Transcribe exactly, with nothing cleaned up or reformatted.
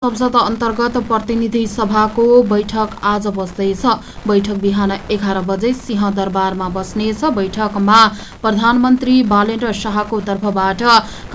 संसद अन्तर्गत प्रतिनिधि सभाको बैठक आज बस्दैछ। बैठक बिहान एघार बजे सिंहदरबारमा बस्नेछ। बैठकमा प्रधानमन्त्री बालेन्द्र शाहको तर्फबाट